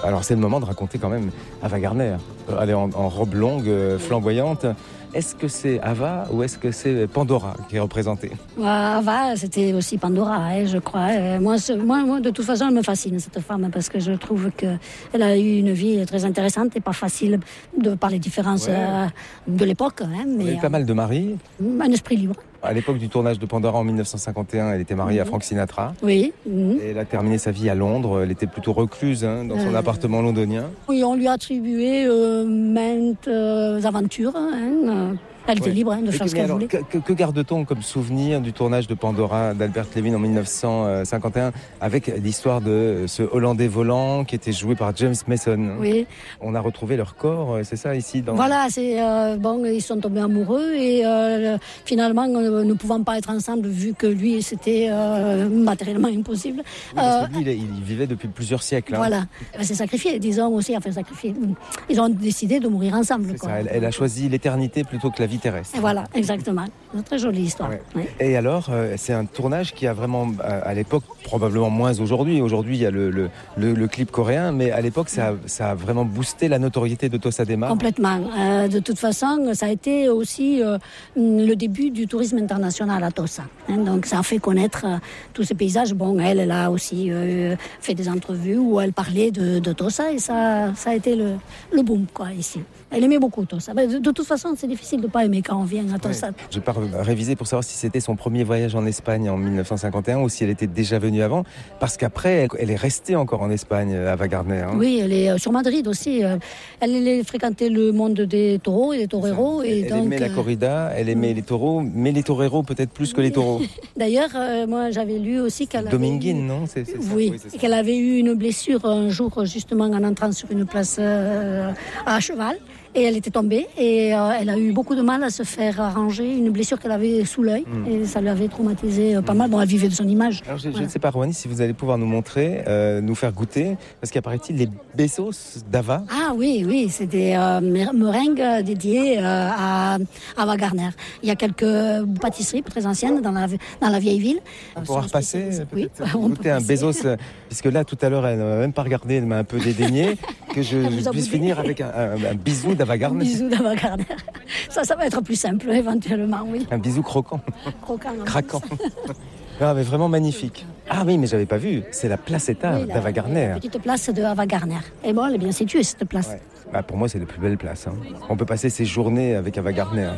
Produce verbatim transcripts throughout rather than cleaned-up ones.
Alors c'est le moment de raconter quand même Ava Gardner. Elle est en, en robe longue, flamboyante. Est-ce que c'est Ava ou est-ce que c'est Pandora qui est représentée ? Ava, c'était aussi Pandora, hein, je crois. Moi, moi, moi, de toute façon, elle me fascine, cette femme, parce que je trouve qu'elle a eu une vie très intéressante et pas facile de par les différences ouais. euh, de l'époque. Hein, mais, Elle a eu pas mal de maris. Un esprit libre. À l'époque du tournage de Pandora en dix-neuf cent cinquante et un, elle était mariée mmh. à Frank Sinatra. Oui. Mmh. Et elle a terminé sa vie à Londres. Elle était plutôt recluse hein, dans son euh... appartement londonien. Oui, on lui a attribué euh, maintes euh, aventures. Hein, Elle était ouais. libre hein, de faire ce qu'elle alors, voulait. Que, que garde-t-on comme souvenir du tournage de Pandora d'Albert Levin en dix-neuf cent cinquante et un avec l'histoire de ce Hollandais volant qui était joué par James Mason. Oui. On a retrouvé leur corps, c'est ça ici dans... Voilà, c'est euh, bon, ils sont tombés amoureux et euh, finalement euh, ne pouvant pas être ensemble vu que lui c'était euh, matériellement impossible. Oui, parce que lui, il, il vivait depuis plusieurs siècles. Hein. Voilà, elle s'est sacrifiée, disons aussi, enfin sacrifiée. Ils ont décidé de mourir ensemble. C'est quoi. Ça, elle, elle a choisi l'éternité plutôt que la vie terrestre. Et voilà, exactement. C'est une très jolie histoire. Ouais. Oui. Et alors, euh, c'est un tournage qui a vraiment, à l'époque, probablement moins aujourd'hui. Aujourd'hui, il y a le, le, le, le clip coréen, mais à l'époque, ça a, ça a vraiment boosté la notoriété de Tossa de Mar. Complètement. Euh, de toute façon, ça a été aussi euh, le début du tourisme international à Tossa. Hein, donc, ça a fait connaître euh, tous ces paysages. Bon, elle, elle a aussi euh, fait des entrevues où elle parlait de, de Tossa et ça, ça a été le, le boom, quoi, ici. Elle aimait beaucoup Tossa. De, de toute façon, c'est difficile de ne pas aimer quand on vient à Tossa. Ouais. Je n'ai pas révisé pour savoir si c'était son premier voyage en Espagne en dix-neuf cent cinquante et un ou si elle était déjà venue avant. Parce qu'après, elle, elle est restée encore en Espagne, Ava Gardner. Hein. Oui, elle est sur Madrid aussi. Elle, elle fréquentait le monde des taureaux et des toreros. Et elle donc, aimait la corrida, elle aimait mmh. les taureaux, mais les toreros peut-être plus que les taureaux. D'ailleurs, euh, moi j'avais lu aussi qu'elle avait... Dominguine, non c'est, c'est ça. Oui, oui c'est et qu'elle avait eu une blessure un jour justement en entrant sur une place euh, à cheval. Et elle était tombée et euh, elle a eu beaucoup de mal à se faire arranger une blessure qu'elle avait sous l'œil mmh. et ça lui avait traumatisé euh, pas mal. Bon, elle vivait de son image. Alors, je, voilà. je ne sais pas, Rouhani, si vous allez pouvoir nous montrer, euh, nous faire goûter, parce qu'apparaît-il les Bessos d'Ava. Ah oui, oui, c'est des euh, meringues dédiées euh, à Ava Gardner. Il y a quelques pâtisseries très anciennes dans la, dans la vieille ville. On pourra repasser, oui, goûter un Bezos, puisque là, tout à l'heure, elle ne m'a même pas regardé, elle m'a un peu dédaigné, que je, je puisse finir avec un, un, un bisou d'Ava Gardner. Un bisou d'Ava Gardner. Ça, ça va être plus simple, éventuellement, oui. Un bisou croquant. Croquant. Craquant. Non, mais vraiment magnifique. Ah oui, mais j'avais pas vu. C'est la placetta oui, d'Ava Gardner. La petite place de Ava Gardner. Et bon, elle est bien située, cette place. Ouais. Bah, pour moi, c'est la plus belle place. Hein. On peut passer ses journées avec Ava Gardner.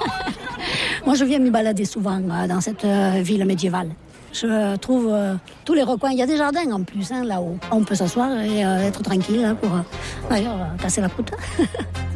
Moi, je viens me balader souvent euh, dans cette euh, ville médiévale. Je trouve euh, tous les recoins. Il y a des jardins en plus, hein, là-haut. On peut s'asseoir et euh, être tranquille hein, pour, euh, d'ailleurs, euh, casser la croûte.